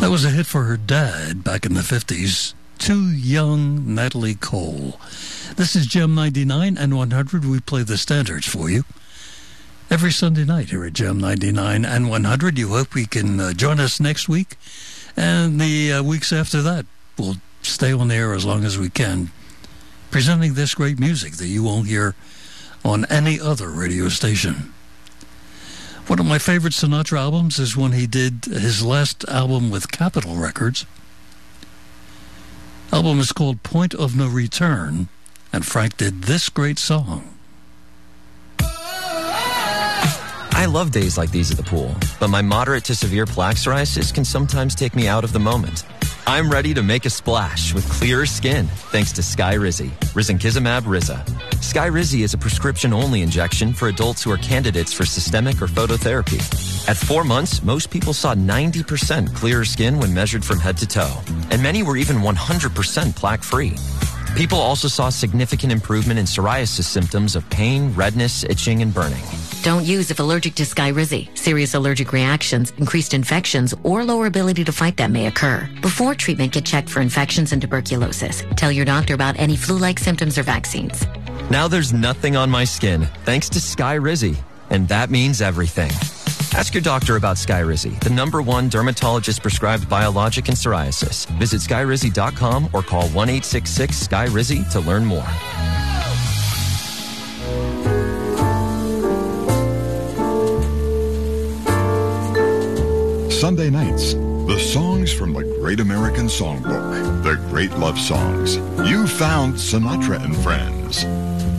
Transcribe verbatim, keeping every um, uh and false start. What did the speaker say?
That was a hit for her dad back in the fifties. Too Young, Natalie Cole. This is Gem ninety-nine and one hundred. We play the standards for you every Sunday night here at Gem ninety-nine and one hundred. You hope we can uh, join us next week. And the uh, weeks after that, we'll stay on the air as long as we can, presenting this great music that you won't hear on any other radio station. One of my favorite Sinatra albums is when he did his last album with Capitol Records. The album is called Point of No Return, and Frank did this great song. I love days like these at the pool, but my moderate to severe plaque psoriasis can sometimes take me out of the moment. I'm ready to make a splash with clearer skin thanks to Skyrizi, Risankizumab Riza. Skyrizi is a prescription-only injection for adults who are candidates for systemic or phototherapy. At four months, most people saw ninety percent clearer skin when measured from head to toe, and many were even one hundred percent plaque-free. People also saw significant improvement in psoriasis symptoms of pain, redness, itching, and burning. Don't use if allergic to Skyrizi. Serious allergic reactions, increased infections, or lower ability to fight them may occur. Before treatment, get checked for infections and tuberculosis. Tell your doctor about any flu-like symptoms or vaccines. Now there's nothing on my skin thanks to Skyrizi, and that means everything. Ask your doctor about Skyrizi, the number one dermatologist-prescribed biologic in psoriasis. Visit skyrizi dot com or call one eight six six Skyrizi to learn more. Sunday nights, the songs from the Great American Songbook, the Great Love Songs. You found Sinatra and Friends.